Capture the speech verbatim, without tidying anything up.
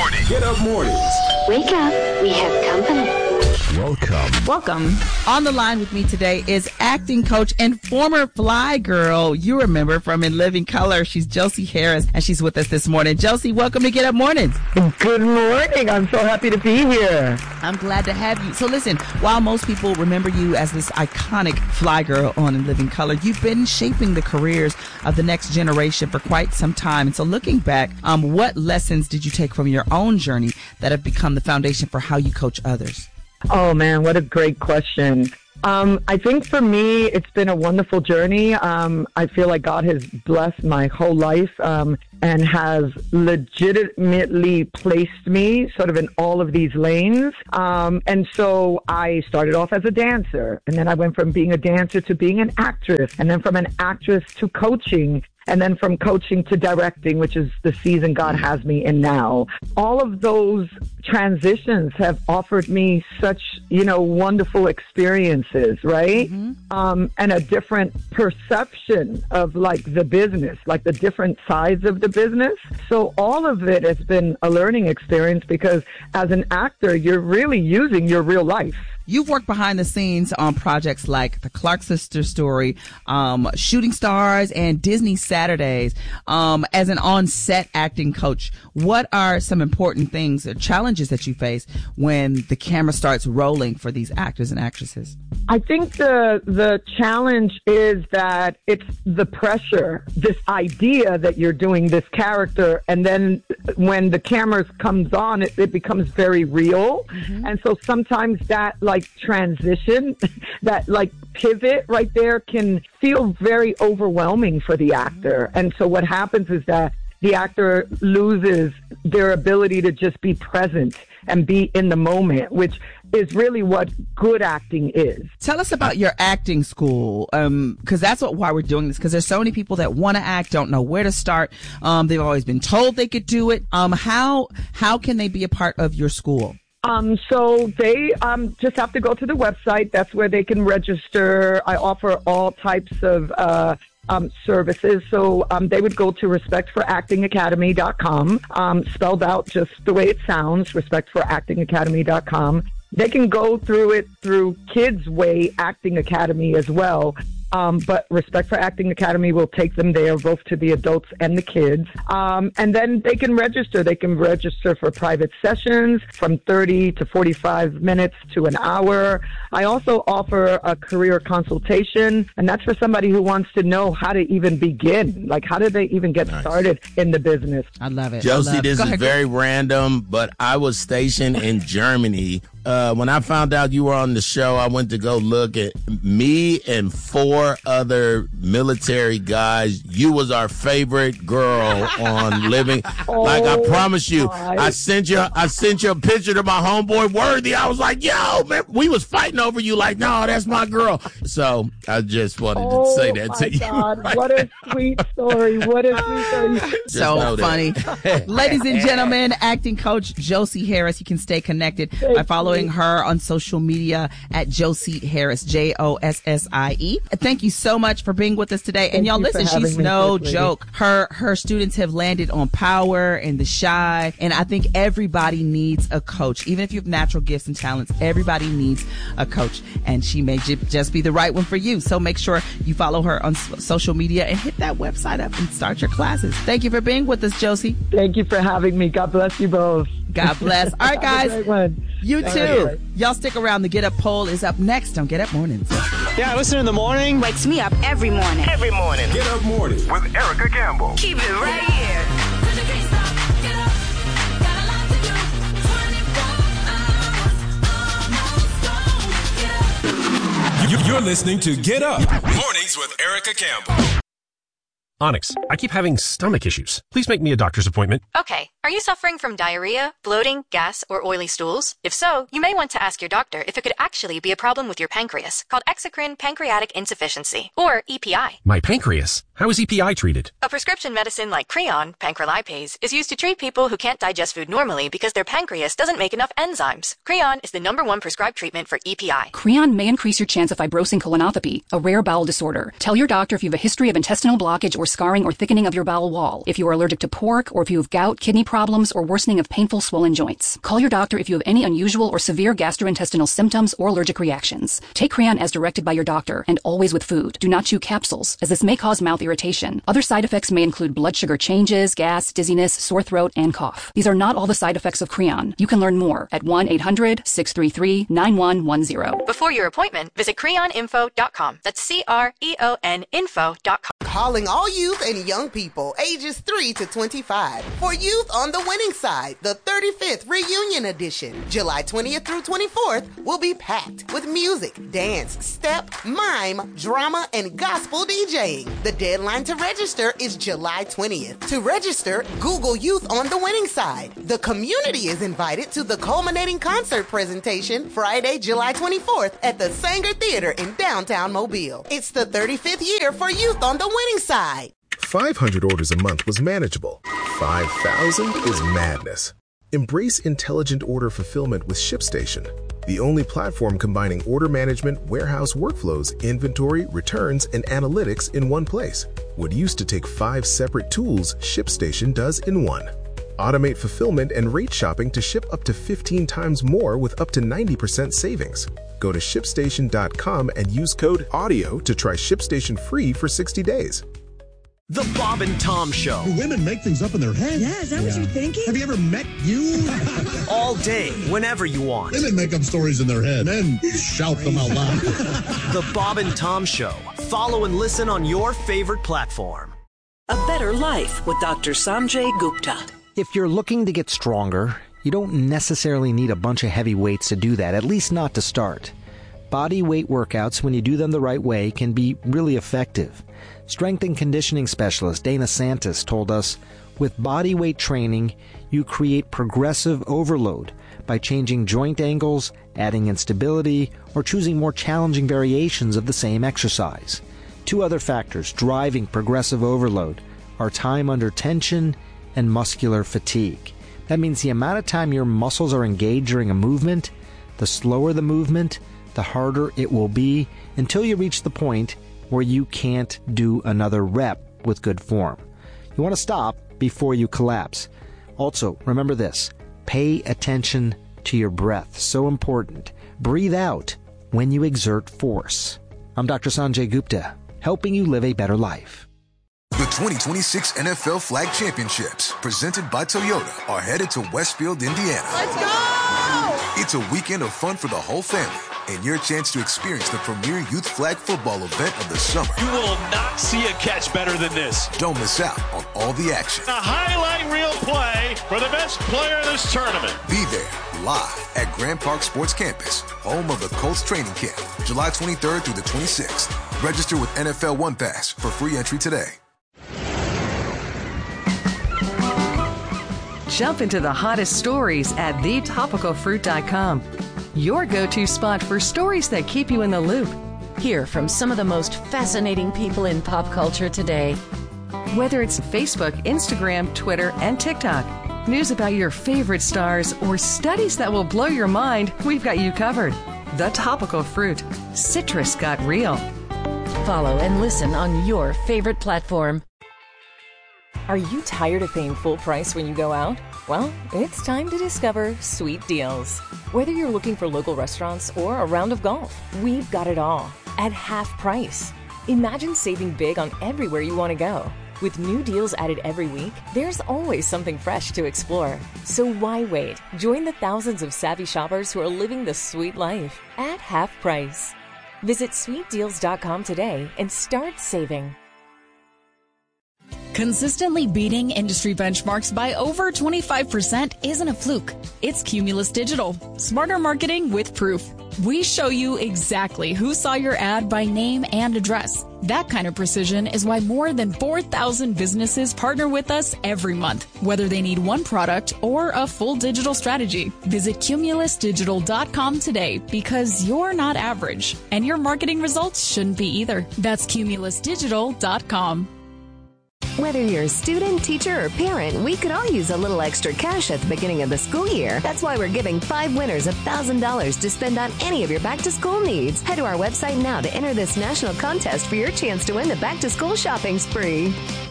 morning. Get up mornings. Wake up. We have company. Welcome. Welcome. On the line with me today is acting coach and former Fly Girl. You remember from In Living Color. She's Josie Harris, and she's with us this morning. Josie, welcome to Get Up Mornings. Good morning. I'm so happy to be here. I'm glad to have you. So listen, while most people remember you as this iconic Fly Girl on In Living Color, you've been shaping the careers of the next generation for quite some time. And so looking back, um, what lessons did you take from your own journey that have become the foundation for how you coach others? Oh, man, what a great question. Um, I think for me, it's been a wonderful journey. Um, I feel like God has blessed my whole life um, and has legitimately placed me sort of in all of these lanes. Um, and so I started off as a dancer, and then I went from being a dancer to being an actress, and then from an actress to coaching, and then from coaching to directing, which is the season God has me in now. All of those transitions have offered me such, you know, wonderful experiences, right? Mm-hmm. Um, and a different perception of like the business, like the different sides of the business. So all of it has been a learning experience because as an actor, you're really using your real life. You've worked behind the scenes on projects like The Clark Sisters Story, um, Shooting Stars, and Disney Saturdays. Um, as an on-set acting coach, what are some important things or challenges that you face when the camera starts rolling for these actors and actresses? I think the the challenge is that it's the pressure, this idea that you're doing this character, and then when the camera comes on, it, it becomes very real. Mm-hmm. And so sometimes that like transition, that like pivot right there can feel very overwhelming for the actor. And so what happens is that the actor loses their ability to just be present and be in the moment, which is really what good acting is. Tell us about your acting school, um, because that's what why we're doing this, because there's so many people that want to act, don't know where to start. Um, they've always been told they could do it. Um, how how can they be a part of your school? Um, so they um, just have to go to the website. That's where they can register. I offer all types of uh Um, services. So um, they would go to respect for acting academy dot com, um, spelled out just the way it sounds, respect for acting academy dot com. They can go through it through Kids Way Acting Academy as well. Um, but Respect for Acting Academy will take them there, both to the adults and the kids. Um, and then they can register. They can register for private sessions from thirty to forty-five minutes to an hour. I also offer a career consultation, and that's for somebody who wants to know how to even begin. Like, how do they even get nice. started in the business? I love it. Josie, love this Go is ahead. very random, but I was stationed in Germany. Uh, when I found out you were on the show, I went to go look at me and four other military guys. You was our favorite girl on Living. Oh, like I promise you, my. I sent you, I sent you a picture to my homeboy Worthy. I was like, yo, man, we was fighting over you. Like, no, that's my girl. So I just wanted oh, to say that to you. God. Right what a sweet story. What a sweet story. So funny. Ladies and gentlemen, acting coach Josie Harris. You can stay connected Thank by following you. her on social media at Josie Harris, J O S S I E. Thank you so much for being with us today. Thank and y'all listen, she's no quickly. joke. Her her students have landed on Power and The Chi, and I think everybody needs a coach. Even if you have natural gifts and talents, everybody needs a coach, and she may j- just be the right one for you. So make sure you follow her on s- social media and hit that website up and start your classes. Thank you for being with us, Josie. Thank you for having me. God bless you both. God bless. All right, guys. Have a great one. You All too. right. Y'all stick around. The Get Up poll is up next on Get Up Mornings. Yeah, I listen in the morning. Wakes me up every morning. Every morning. Get up mornings with Erica Campbell. Keep it right here. You're listening to Get Up Mornings with Erica Campbell. Onyx, I keep having stomach issues. Please make me a doctor's appointment. Okay. Are you suffering from diarrhea, bloating, gas, or oily stools? If so, you may want to ask your doctor if it could actually be a problem with your pancreas, called exocrine pancreatic insufficiency, or E P I. My pancreas? How is E P I treated? A prescription medicine like Creon, pancrelipase, is used to treat people who can't digest food normally because their pancreas doesn't make enough enzymes. Creon is the number one prescribed treatment for E P I. Creon may increase your chance of fibrosing colonopathy, a rare bowel disorder. Tell your doctor if you have a history of intestinal blockage or scarring or thickening of your bowel wall, if you are allergic to pork, or if you have gout, kidney problems, or worsening of painful swollen joints. Call your doctor if you have any unusual or severe gastrointestinal symptoms or allergic reactions. Take Creon as directed by your doctor, and always with food. Do not chew capsules, as this may cause mouth irritation. Other side effects may include blood sugar changes, gas, dizziness, sore throat, and cough. These are not all the side effects of Creon. You can learn more at one eight hundred six three three nine one one zero. Before your appointment, visit creon info dot com. That's C R E O N info dot com. Calling all youth and young people ages three to twenty-five. For Youth on the Winning Side, the thirty-fifth Reunion Edition. July twentieth through twenty-fourth will be packed with music, dance, step, mime, drama, and gospel DJing. The deadline to register is July twentieth. To register, Google Youth on the Winning Side. The community is invited to the culminating concert presentation Friday, July twenty-fourth at the Sanger Theater in downtown Mobile. It's the thirty-fifth year for Youth on the Winning Side. five hundred orders a month was manageable. five thousand is madness. Embrace intelligent order fulfillment with ShipStation, the only platform combining order management, warehouse workflows, inventory, returns, and analytics in one place. What used to take five separate tools, ShipStation does in one. Automate fulfillment and rate shopping to ship up to fifteen times more with up to ninety percent savings. Go to ship station dot com and use code AUDIO to try ShipStation free for sixty days. The Bob and Tom Show. Do women make things up in their head? Yeah, is that yeah. what you're thinking? Have you ever met you? All day, whenever you want. Women make up stories in their head. Men shout them out loud. The Bob and Tom Show. Follow and listen on your favorite platform. A Better Life with Doctor Sanjay Gupta. If you're looking to get stronger, you don't necessarily need a bunch of heavy weights to do that, at least not to start. Body weight workouts, when you do them the right way, can be really effective. Strength and conditioning specialist Dana Santis told us, with body weight training, you create progressive overload by changing joint angles, adding instability, or choosing more challenging variations of the same exercise. Two other factors driving progressive overload are time under tension and muscular fatigue. That means the amount of time your muscles are engaged during a movement, the slower the movement, the harder it will be until you reach the point where you can't do another rep with good form. You want to stop before you collapse. Also, remember this, pay attention to your breath. So important. Breathe out when you exert force. I'm Doctor Sanjay Gupta, helping you live a better life. The twenty twenty-six N F L Flag Championships, presented by Toyota, are headed to Westfield, Indiana. Let's go! It's a weekend of fun for the whole family, and your chance to experience the premier youth flag football event of the summer. You will not see a catch better than this. Don't miss out on all the action. A highlight reel play for the best player in this tournament. Be there, live at Grand Park Sports Campus, home of the Colts training camp, July twenty-third through the twenty-sixth. Register with N F L One Pass for free entry today. Jump into the hottest stories at the topical fruit dot com. Your go-to spot for stories that keep you in the loop. Hear from some of the most fascinating people in pop culture today. Whether it's Facebook, Instagram, Twitter, and TikTok, news about your favorite stars, or studies that will blow your mind, we've got you covered. The Topical Fruit. Citrus got real. Follow and listen on your favorite platform. Are you tired of paying full price when you go out? Well, it's time to discover Sweet Deals. Whether you're looking for local restaurants or a round of golf, we've got it all at half price. Imagine saving big on everywhere you want to go. With new deals added every week, there's always something fresh to explore. So why wait? Join the thousands of savvy shoppers who are living the sweet life at half price. Visit sweet deals dot com today and start saving. Consistently beating industry benchmarks by over twenty-five percent isn't a fluke. It's Cumulus Digital. Smarter marketing with proof. We show you exactly who saw your ad by name and address. That kind of precision is why more than four thousand businesses partner with us every month, whether they need one product or a full digital strategy. Visit cumulus digital dot com today because you're not average, and your marketing results shouldn't be either. That's cumulus digital dot com. Whether you're a student, teacher, or parent, we could all use a little extra cash at the beginning of the school year. That's why we're giving five winners one thousand dollars to spend on any of your back-to-school needs. Head to our website now to enter this national contest for your chance to win the back-to-school shopping spree.